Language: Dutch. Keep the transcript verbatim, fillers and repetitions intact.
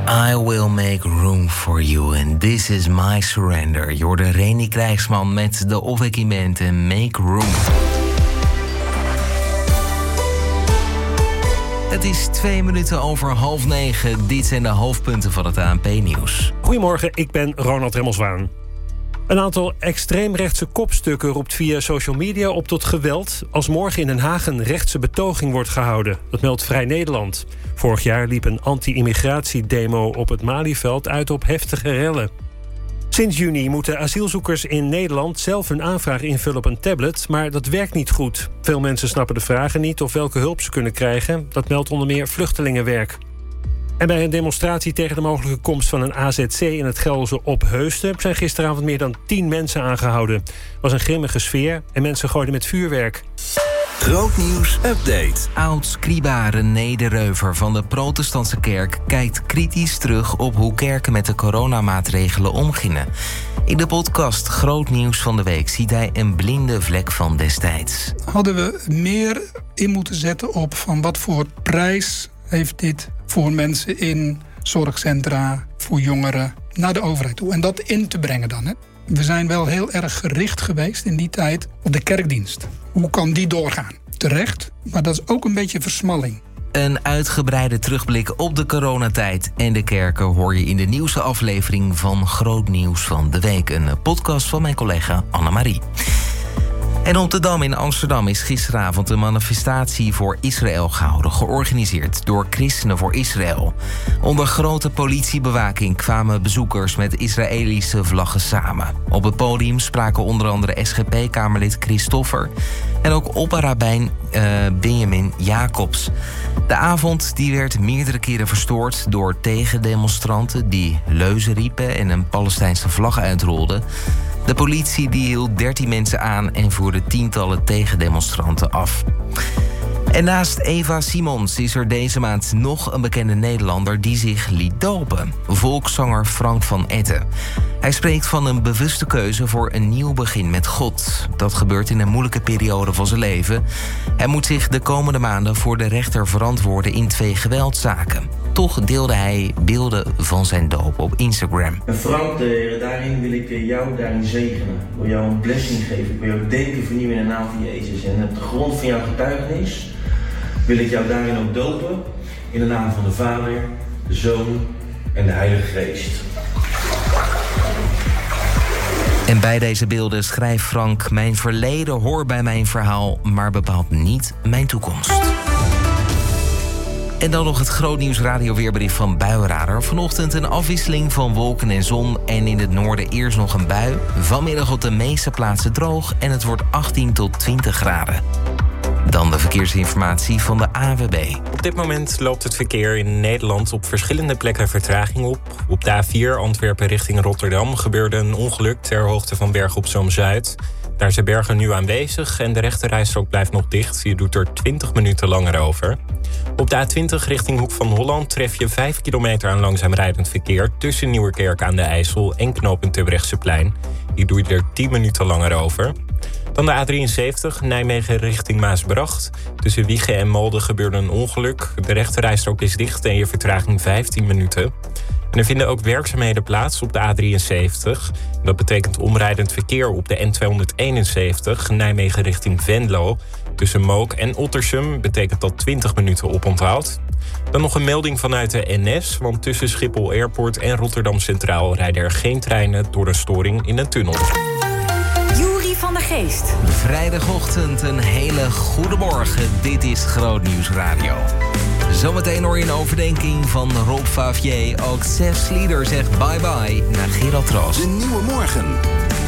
I will make room for you and this is my surrender. Je hoorde Reni Krijgsman met de opwekkingment en Make Room. Het is twee minuten over half negen. Dit zijn de hoofdpunten van het A N P-nieuws. Goedemorgen, ik ben Ronald Remmelswaan. Een aantal extreemrechtse kopstukken roept via social media op tot geweld als morgen in Den Haag een rechtse betoging wordt gehouden. Dat meldt Vrij Nederland. Vorig jaar liep een anti-immigratiedemo op het Malieveld uit op heftige rellen. Sinds juni moeten asielzoekers in Nederland zelf hun aanvraag invullen op een tablet, maar dat werkt niet goed. Veel mensen snappen de vragen niet of welke hulp ze kunnen krijgen. Dat meldt onder meer Vluchtelingenwerk. En bij een demonstratie tegen de mogelijke komst van een A Z C in het Gelderse Opheusden zijn gisteravond meer dan tien mensen aangehouden. Het was een grimmige sfeer en mensen gooiden met vuurwerk. Grootnieuws update. Oud-scriba René de Reuver van de Protestantse Kerk kijkt kritisch terug op hoe kerken met de coronamaatregelen omgingen. In de podcast Grootnieuws van de Week ziet hij een blinde vlek van destijds. Hadden we meer in moeten zetten op van wat voor prijs heeft dit voor mensen in zorgcentra, voor jongeren, naar de overheid toe. En dat in te brengen dan. Hè. We zijn wel heel erg gericht geweest in die tijd op de kerkdienst. Hoe kan die doorgaan? Terecht, maar dat is ook een beetje versmalling. Een uitgebreide terugblik op de coronatijd en de kerken hoor je in de nieuwste aflevering van Grootnieuws van de Week. Een podcast van mijn collega Annemarie. En op de Dam in Amsterdam is gisteravond een manifestatie voor Israël gehouden, georganiseerd door Christenen voor Israël. Onder grote politiebewaking kwamen bezoekers met Israëlische vlaggen samen. Op het podium spraken onder andere S G P-kamerlid Christoffer en ook opperrabijn uh, Benjamin Jacobs. De avond die werd meerdere keren verstoord door tegendemonstranten die leuzen riepen en een Palestijnse vlag uitrolden. De politie die hield dertien mensen aan en voerde tientallen tegendemonstranten af. En naast Eva Simons is er deze maand nog een bekende Nederlander die zich liet dopen. Volkszanger Frank van Etten. Hij spreekt van een bewuste keuze voor een nieuw begin met God. Dat gebeurt in een moeilijke periode van zijn leven. Hij moet zich de komende maanden voor de rechter verantwoorden in twee geweldzaken. Toch deelde hij beelden van zijn doop op Instagram. En Frank, de, daarin wil ik jou daarin zegenen. Ik wil jou een blessing geven. Ik wil jou denken vernieuwen in de naam van Jezus. En op de grond van jouw getuigenis wil ik jou daarin ook dopen. In de naam van de Vader, de Zoon en de Heilige Geest. En bij deze beelden schrijft Frank: mijn verleden hoort bij mijn verhaal, maar bepaalt niet mijn toekomst. En dan nog het Grootnieuws radioweerbericht van Buienradar. Vanochtend een afwisseling van wolken en zon en in het noorden eerst nog een bui. Vanmiddag op de meeste plaatsen droog en het wordt achttien tot twintig graden. Dan de verkeersinformatie van de A W B. Op dit moment loopt het verkeer in Nederland op verschillende plekken vertraging op. Op de A vier Antwerpen richting Rotterdam gebeurde een ongeluk ter hoogte van Bergen op Zoom Zuid. Daar zijn bergen nu aanwezig en de rechterrijstrook blijft nog dicht. Je doet er twintig minuten langer over. Op de A twintig richting Hoek van Holland tref je vijf kilometer aan langzaam rijdend verkeer tussen Nieuwerkerk aan de IJssel en knooppunt Terbrechtseplein. Hier doe je er tien minuten langer over. Dan de A drieënzeventig, Nijmegen richting Maasbracht. Tussen Wijchen en Molde gebeurde een ongeluk. De rechterrijstrook is dicht en je vertraging vijftien minuten. En er vinden ook werkzaamheden plaats op de A drieënzeventig. Dat betekent omrijdend verkeer op de N tweehonderdeenenzeventig, Nijmegen richting Venlo. Tussen Mook en Ottersum betekent dat twintig minuten oponthoud. Dan nog een melding vanuit de N S, want tussen Schiphol Airport en Rotterdam Centraal rijden er geen treinen door een storing in een tunnel. Juri van der Geest. Vrijdagochtend, een hele goede morgen. Dit is Grootnieuws Radio. Zometeen hoor je een overdenking van Rob Favier. Ook Sef Slieder zegt bye-bye naar Gerald Trost. De nieuwe morgen.